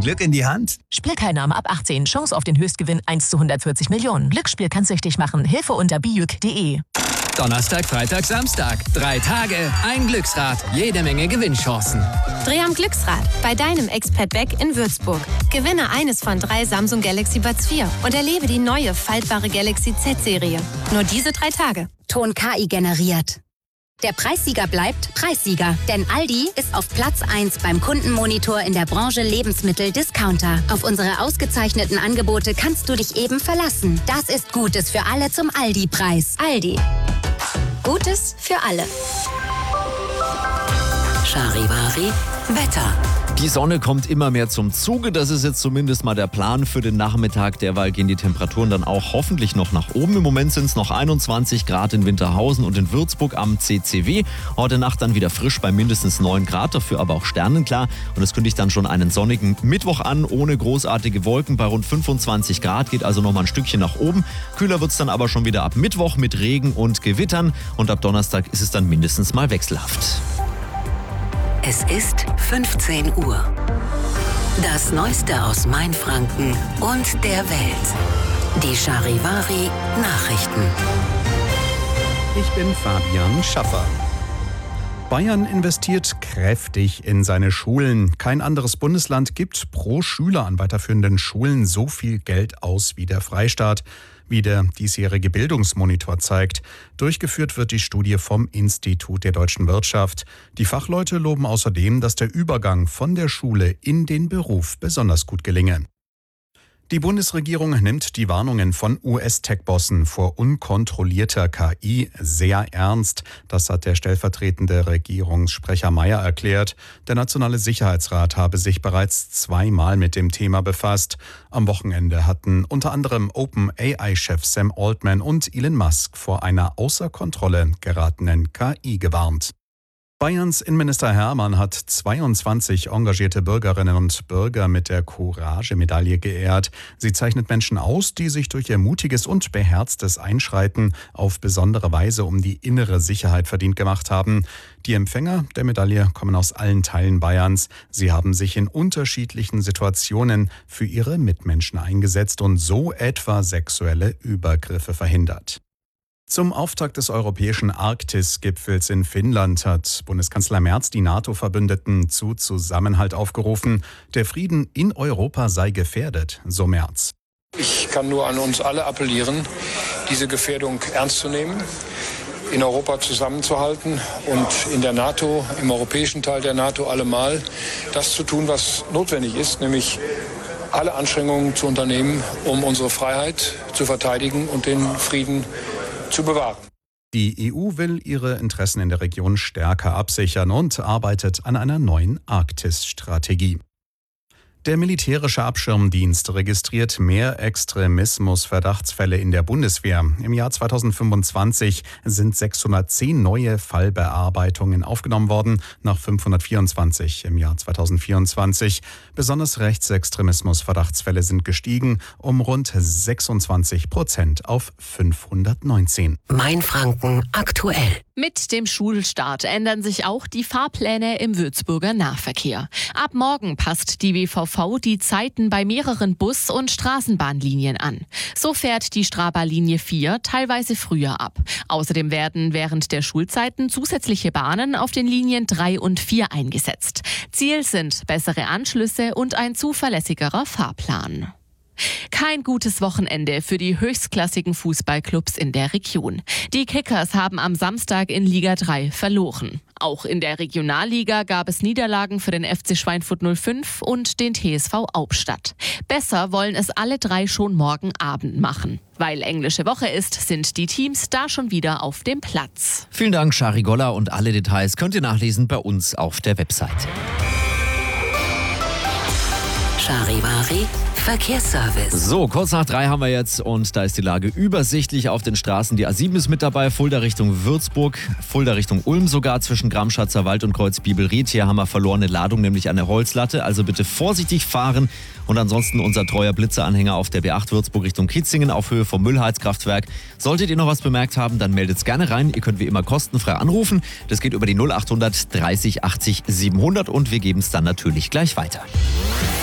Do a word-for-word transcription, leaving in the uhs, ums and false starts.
Glück in die Hand? Spielteilnahme ab achtzehn. Chance auf den Höchstgewinn eins zu hundertvierzig Millionen. Glücksspiel kann süchtig machen. Hilfe unter bijuk punkt de. Donnerstag, Freitag, Samstag. Drei Tage, ein Glücksrad. Jede Menge Gewinnchancen. Dreh am Glücksrad bei deinem Expert Beck in Würzburg. Gewinne eines von drei Samsung Galaxy Buds vier und erlebe die neue faltbare Galaxy Z-Serie. Nur diese drei Tage. Ton K I generiert. Der Preissieger bleibt Preissieger, denn Aldi ist auf Platz eins beim Kundenmonitor in der Branche Lebensmittel-Discounter. Auf unsere ausgezeichneten Angebote kannst du dich eben verlassen. Das ist Gutes für alle zum Aldi-Preis. Aldi. Gutes für alle. Charivari Wetter. Die Sonne kommt immer mehr zum Zuge. Das ist jetzt zumindest mal der Plan für den Nachmittag. Derweil gehen die Temperaturen dann auch hoffentlich noch nach oben. Im Moment sind es noch einundzwanzig Grad in Winterhausen und in Würzburg am C C W. Heute Nacht dann wieder frisch bei mindestens neun Grad, dafür aber auch sternenklar. Und es kündigt dann schon einen sonnigen Mittwoch an, ohne großartige Wolken bei rund fünfundzwanzig Grad. Geht also noch mal ein Stückchen nach oben. Kühler wird es dann aber schon wieder ab Mittwoch mit Regen und Gewittern. Und ab Donnerstag ist es dann mindestens mal wechselhaft. Es ist fünfzehn Uhr. Das Neueste aus Mainfranken und der Welt. Die Charivari Nachrichten. Ich bin Fabian Schaffer. Bayern investiert kräftig in seine Schulen. Kein anderes Bundesland gibt pro Schüler an weiterführenden Schulen so viel Geld aus wie der Freistaat, wie der diesjährige Bildungsmonitor zeigt. Durchgeführt wird die Studie vom Institut der deutschen Wirtschaft. Die Fachleute loben außerdem, dass der Übergang von der Schule in den Beruf besonders gut gelinge. Die Bundesregierung nimmt die Warnungen von U S-Tech-Bossen vor unkontrollierter K I sehr ernst. Das hat der stellvertretende Regierungssprecher Mayer erklärt. Der Nationale Sicherheitsrat habe sich bereits zweimal mit dem Thema befasst. Am Wochenende hatten unter anderem OpenAI-Chef Sam Altman und Elon Musk vor einer außer Kontrolle geratenen K I gewarnt. Bayerns Innenminister Hermann hat zweiundzwanzig engagierte Bürgerinnen und Bürger mit der Courage-Medaille geehrt. Sie zeichnet Menschen aus, die sich durch ihr mutiges und beherztes Einschreiten auf besondere Weise um die innere Sicherheit verdient gemacht haben. Die Empfänger der Medaille kommen aus allen Teilen Bayerns. Sie haben sich in unterschiedlichen Situationen für ihre Mitmenschen eingesetzt und so etwa sexuelle Übergriffe verhindert. Zum Auftakt des europäischen Arktis-Gipfels in Finnland hat Bundeskanzler Merz die NATO-Verbündeten zu Zusammenhalt aufgerufen. Der Frieden in Europa sei gefährdet, so Merz. Ich kann nur an uns alle appellieren, diese Gefährdung ernst zu nehmen, in Europa zusammenzuhalten und in der NATO, im europäischen Teil der NATO allemal das zu tun, was notwendig ist, nämlich alle Anstrengungen zu unternehmen, um unsere Freiheit zu verteidigen und den Frieden zu bewahren. Die E U will ihre Interessen in der Region stärker absichern und arbeitet an einer neuen Arktis-Strategie. Der militärische Abschirmdienst registriert mehr Extremismus-Verdachtsfälle in der Bundeswehr. Im Jahr zweitausendfünfundzwanzig sind sechshundertzehn neue Fallbearbeitungen aufgenommen worden, nach fünfhundertvierundzwanzig im Jahr zweitausendvierundzwanzig. Besonders Rechtsextremismus-Verdachtsfälle sind gestiegen um rund sechsundzwanzig Prozent auf fünfhundertneunzehn. Mainfranken aktuell. Mit dem Schulstart ändern sich auch die Fahrpläne im Würzburger Nahverkehr. Ab morgen passt die W V V die Zeiten bei mehreren Bus- und Straßenbahnlinien an. So fährt die Straba-Linie vier teilweise früher ab. Außerdem werden während der Schulzeiten zusätzliche Bahnen auf den Linien drei und vier eingesetzt. Ziel sind bessere Anschlüsse und ein zuverlässigerer Fahrplan. Kein gutes Wochenende für die höchstklassigen Fußballclubs in der Region. Die Kickers haben am Samstag in Liga drei verloren. Auch in der Regionalliga gab es Niederlagen für den F C Schweinfurt null fünf und den T S V Albstadt. Besser wollen es alle drei schon morgen Abend machen. Weil englische Woche ist, sind die Teams da schon wieder auf dem Platz. Vielen Dank, Shari Golla, und alle Details könnt ihr nachlesen bei uns auf der Webseite. Charivari Verkehrsservice. So, kurz nach drei haben wir jetzt und da ist die Lage übersichtlich auf den Straßen. Die A sieben ist mit dabei, Fulda Richtung Würzburg, Fulda Richtung Ulm sogar, zwischen Gramschatzer Wald und Kreuz-Bibelried. Hier haben wir verlorene Ladung, nämlich an der Holzlatte, also bitte vorsichtig fahren. Und ansonsten unser treuer Blitzeranhänger auf der B acht Würzburg Richtung Kitzingen auf Höhe vom Müllheizkraftwerk. Solltet ihr noch was bemerkt haben, dann meldet's gerne rein. Ihr könnt wie immer kostenfrei anrufen. Das geht über die null achthundert dreißig achtzig siebenhundert und wir geben es dann natürlich gleich weiter.